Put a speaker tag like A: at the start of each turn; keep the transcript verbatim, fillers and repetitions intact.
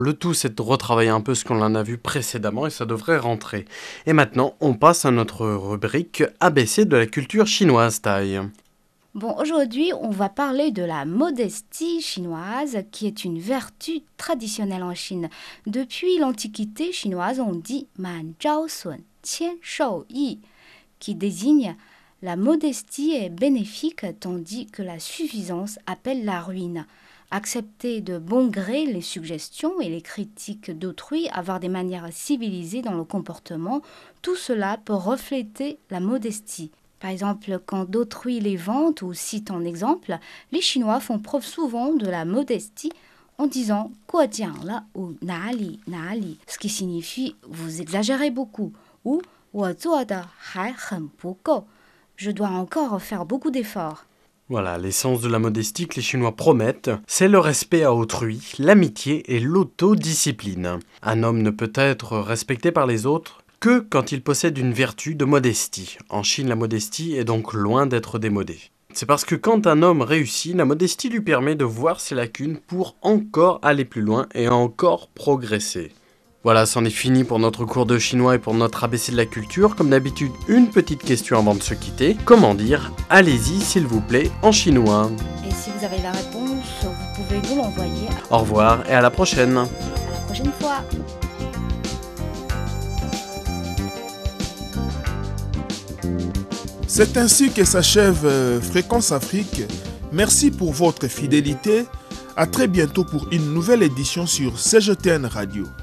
A: Le tout, c'est de retravailler un peu ce qu'on en a vu précédemment et ça devrait rentrer. Et maintenant, on passe à notre rubrique A B C de la culture chinoise, taille.
B: Bon, aujourd'hui, on va parler de la modestie chinoise, qui est une vertu traditionnelle en Chine. Depuis l'Antiquité chinoise, on dit Man Zhao Sun, Qian Shou Yi, qui désigne la modestie est bénéfique tandis que la suffisance appelle la ruine. Accepter de bon gré les suggestions et les critiques d'autrui, avoir des manières civilisées dans le comportement, tout cela peut refléter la modestie. Par exemple, quand d'autrui les vante ou cite en exemple, les Chinois font preuve souvent de la modestie en disant « guo jiang le » ou « na li, na li », ce qui signifie « vous exagérez beaucoup » ou « wo zuo de hai hen bu gou », je dois encore faire beaucoup d'efforts.
A: Voilà, l'essence de la modestie que les Chinois promettent, c'est le respect à autrui, l'amitié et l'autodiscipline. Un homme ne peut être respecté par les autres que quand il possède une vertu de modestie. En Chine, la modestie est donc loin d'être démodée. C'est parce que quand un homme réussit, la modestie lui permet de voir ses lacunes pour encore aller plus loin et encore progresser. Voilà, c'en est fini pour notre cours de chinois et pour notre A B C de la culture. Comme d'habitude, une petite question avant de se quitter. Comment dire « allez-y s'il vous plaît » en chinois?
B: Et si vous avez la réponse, vous pouvez nous l'envoyer.
A: Au revoir et à la prochaine.
B: À la prochaine fois.
C: C'est ainsi que s'achève euh, Fréquence Afrique. Merci pour votre fidélité. À très bientôt pour une nouvelle édition sur C G T N Radio.